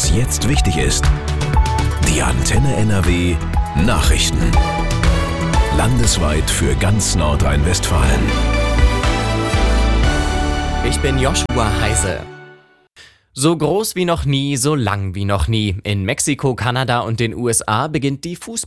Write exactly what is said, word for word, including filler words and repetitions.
Was jetzt wichtig ist. Die Antenne N R W Nachrichten. Landesweit für ganz Nordrhein-Westfalen. Ich bin Joshua Heise. So groß wie noch nie, so lang wie noch nie. In Mexiko, Kanada und den U S A beginnt die Fußball